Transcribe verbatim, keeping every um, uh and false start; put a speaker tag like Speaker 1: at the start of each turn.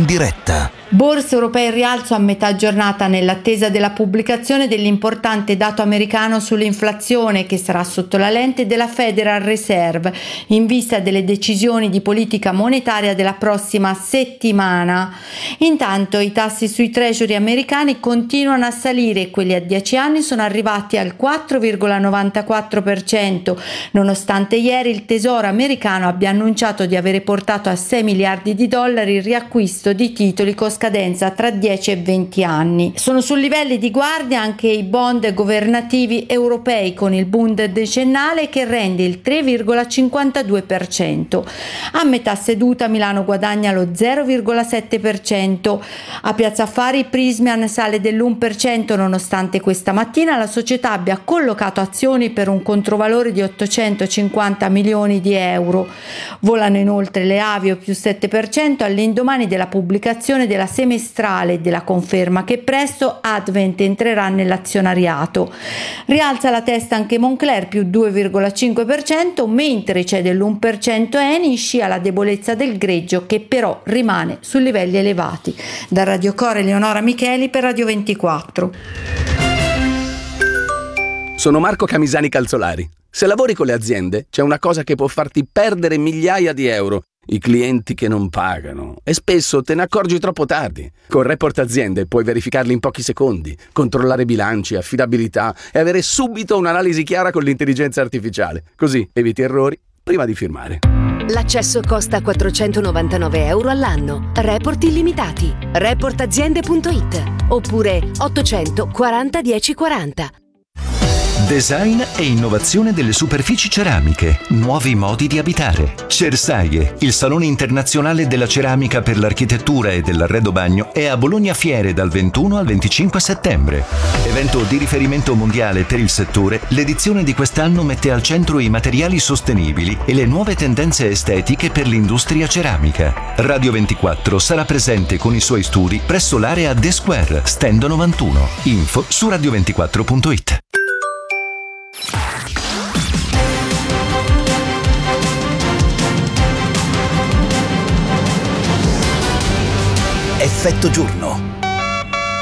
Speaker 1: in diretta.
Speaker 2: Borse europee in rialzo a metà giornata nell'attesa della pubblicazione dell'importante dato americano sull'inflazione che sarà sotto la lente della Federal Reserve in vista delle decisioni di politica monetaria della prossima settimana. Intanto i tassi sui treasury americani continuano a salire e quelli a dieci anni sono arrivati al quattro virgola novantaquattro per cento, nonostante ieri il Tesoro americano abbia annunciato di avere portato a sei miliardi di dollari il riacquisto di titoli con scadenza tra dieci e venti anni. Sono su livelli di guardia anche i bond governativi europei con il Bund decennale che rende il tre virgola cinquantadue per cento. A metà seduta Milano guadagna lo zero virgola sette per cento. A Piazza Affari Prismian sale dell'uno per cento nonostante questa mattina la società abbia collocato azioni per un controvalore di ottocentocinquanta milioni di euro. Volano inoltre le Avio più sette per cento all'indomani della pubblicazione della semestrale e della conferma che presto Advent entrerà nell'azionariato. Rialza la testa anche Moncler più due virgola cinque per cento, mentre cede l'uno per cento Eni, scia la debolezza del greggio che però rimane su livelli elevati. Da Radio Core Eleonora Micheli per Radio ventiquattro.
Speaker 3: Sono Marco Camisani Calzolari. Se lavori con le aziende c'è una cosa che può farti perdere migliaia di euro: i clienti che non pagano, e spesso te ne accorgi troppo tardi. Con Report Aziende puoi verificarli in pochi secondi, controllare bilanci, affidabilità e avere subito un'analisi chiara con l'intelligenza artificiale. Così eviti errori prima di firmare.
Speaker 4: L'accesso costa quattrocentonovantanove euro all'anno. Report illimitati. report aziende punto it oppure ottocento quaranta dieci quaranta.
Speaker 1: Design e innovazione delle superfici ceramiche, nuovi modi di abitare. Cersaie, il salone internazionale della ceramica per l'architettura e dell'arredo bagno, è a Bologna Fiere dal ventuno al venticinque settembre. Evento di riferimento mondiale per il settore, l'edizione di quest'anno mette al centro i materiali sostenibili e le nuove tendenze estetiche per l'industria ceramica. Radio ventiquattro sarà presente con i suoi studi presso l'area The Square, stand novantuno. Info su radio ventiquattro punto it. Effetto giorno